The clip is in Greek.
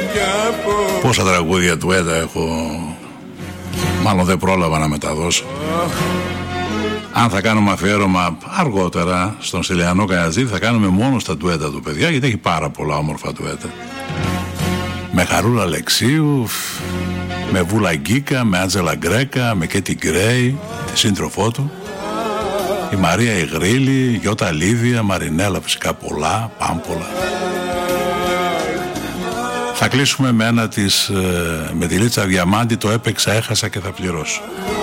Πόσα τραγούδια του Έτα έχω, μάλλον δεν πρόλαβα να μεταδώσω. Αν θα κάνουμε αφιέρωμα αργότερα στον Στυλιανό Καγιατζίδη, θα κάνουμε μόνο στα ντουέτα του, παιδιά, γιατί έχει πάρα πολλά όμορφα ντουέτα. Με Χαρούλα Αλεξίου, με Βούλα Γκίκα, με Άντζελα Γκρέκα, με Κέτι Γκρέι, τη σύντροφό του, η Μαρία Ιγρήλη, Γιώτα Λίδια, Μαρινέλα, φυσικά πολλά, πάμπολα. Θα κλείσουμε με ένα με τη Λίτσα Διαμάντη, το έπαιξα, έχασα και θα πληρώσω.